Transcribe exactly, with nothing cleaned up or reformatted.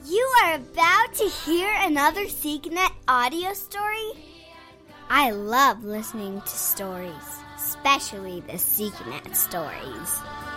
You are about to hear another SeekNet audio story? I love listening to stories, especially the SeekNet stories.